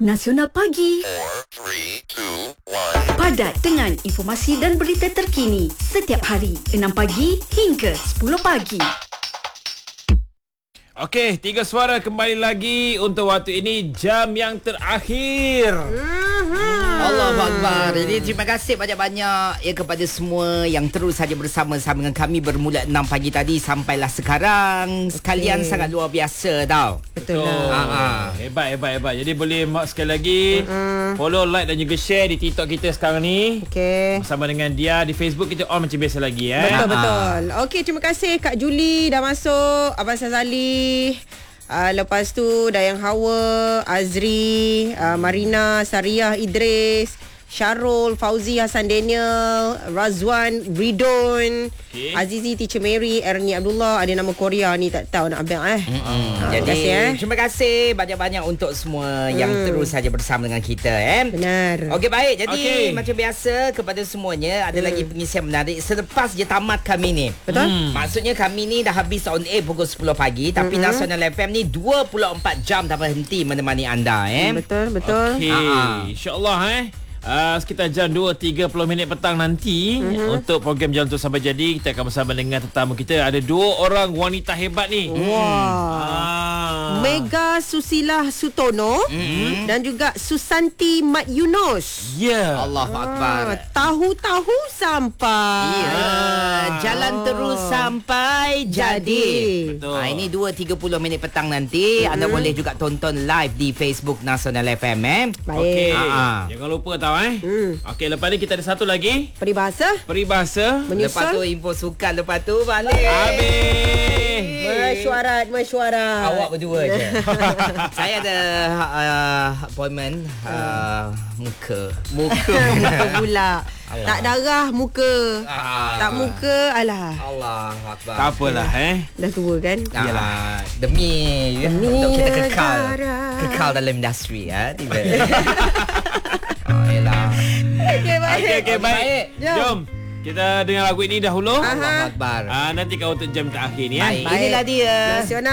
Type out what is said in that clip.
Nasional Pagi. 4, 3, 2, 1. Padat dengan informasi dan berita terkini setiap hari 6 pagi hingga 10 pagi. Okey, 3 suara kembali lagi untuk waktu ini jam yang terakhir. Allahu Akbar. Jadi terima kasih banyak-banyak kepada semua yang terus saja bersama-sama dengan kami bermula 6 pagi tadi sampailah sekarang. Sekalian sangat luar biasa tau. Betul lah. Hebat. Jadi boleh sekali lagi follow, like dan juga share di TikTok kita sekarang ni. Okey. Bersama dengan dia di Facebook kita on macam biasa lagi Betul. Okey, terima kasih Kak Julie dah masuk, Abang Sazali. Lepas tu Dayang Hawa, Azri, Marina, Sariah Idris, Syarul, Fauzi, Hassan Daniel, Razwan, Ridon, Azizi, Teacher Mary, Ernie Abdullah. Ada nama Korea ni tak tahu nak abang Jadi terima kasih banyak-banyak untuk semua yang terus saja bersama dengan kita Benar. Okey, baik. Jadi macam biasa kepada semuanya ada lagi pengisian menarik selepas je tamat kami ni. Betul? Maksudnya kami ni dah habis on air pukul 10 pagi tapi Nasional FM ni 24 jam tak berhenti menemani anda Betul. Okey, insya-Allah sekitar jam 2.30 petang nanti untuk program Jalan Untuk Sampai Jadi kita akan bersama dengan tetamu kita. Ada 2 orang wanita hebat ni. Mega Susila Sutono dan juga Susanti Mat Yunus. Ya. Allahu Akbar. Tahu-tahu sampai. Jalan terus sampai jadi. Betul. Ini 2.30 petang nanti. Anda boleh juga tonton live di Facebook Nasional FM Baik. Okey. Jangan lupa tahu Okey, lepas ni kita ada satu lagi. Peribahasa Peribahasa. Lepas tu info sukan. Lepas tu balik. Habis. Mesyuarat. Awak berdua je. Saya ada appointment muka pula. Tak darah muka. Tak muka. Alah. Allah Akbar. Tak apalah Dah tua kan? Yalah. Demi untuk kita kekal dalam industri tiba. Yalah. Okey, baik. Jom kita dengar lagu ini dahulu. Allahu Akbar. Nanti kau untuk jam terakhir ni Baik. Inilah dia. Nasional